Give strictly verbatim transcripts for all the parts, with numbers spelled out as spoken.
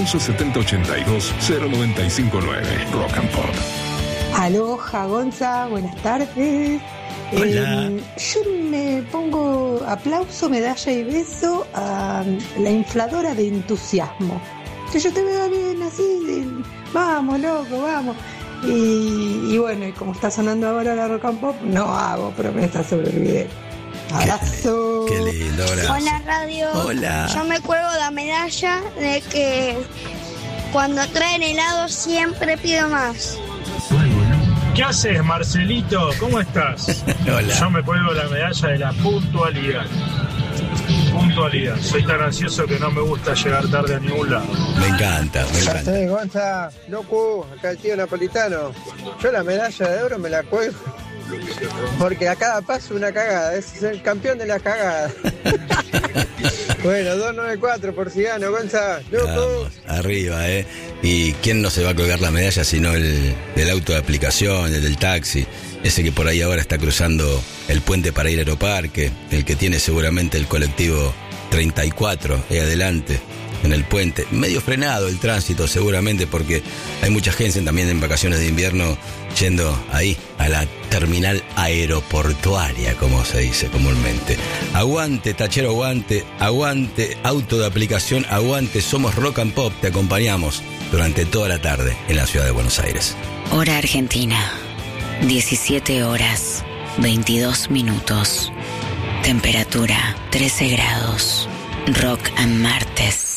once setenta ochenta y dos cero noventa y cinco nueve. Rock and Pop. Aloha, Gonza, buenas tardes. Hola. Eh, yo me pongo aplauso, medalla y beso a la infladora de entusiasmo. Que yo te veo bien así, de, vamos, loco, vamos. Y, y bueno, y como está sonando ahora la Rock and Pop, no hago promesas sobre el video. Abrazo. Qué lindo, abrazo. Hola, radio. Hola. Yo me cuelgo la medalla de que cuando traen helado siempre pido más. ¿Qué haces, Marcelito? ¿Cómo estás? Hola. Yo me cuelgo la medalla de la puntualidad. Puntualidad. Soy tan ansioso que no me gusta llegar tarde a ningún lado. Me encanta, me encanta. Sí, Gonza, loco, acá el tío napolitano. Yo la medalla de oro me la cuelgo porque a cada paso una cagada, es el campeón de la cagada. Bueno, dos noventa y cuatro por si gano, Gonza, loco. Vamos, arriba, ¿eh? ¿Y quién no se va a colgar la medalla sino el del auto de aplicación, el del taxi? Ese que por ahí ahora está cruzando el puente para ir a Aeroparque, el que tiene seguramente el colectivo treinta y cuatro ahí adelante, en el puente. Medio frenado el tránsito seguramente porque hay mucha gente también en vacaciones de invierno yendo ahí a la terminal aeroportuaria, como se dice comúnmente. Aguante, tachero, aguante, aguante, auto de aplicación, aguante, somos Rock and Pop, te acompañamos durante toda la tarde en la ciudad de Buenos Aires. Hora Argentina, diecisiete horas, veintidós minutos. Temperatura trece grados. Rock and Martes.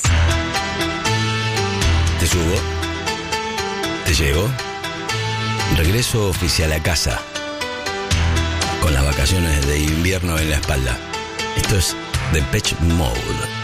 Te subo, te llevo, regreso oficial a casa, con las vacaciones de invierno en la espalda. Esto es Depeche Mode.